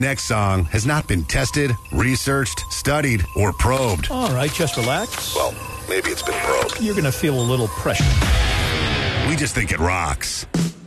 Next song has not been tested, researched, studied, or probed. All right, just relax. Well, maybe it's been probed. You're going to feel a little pressure. We just think it rocks.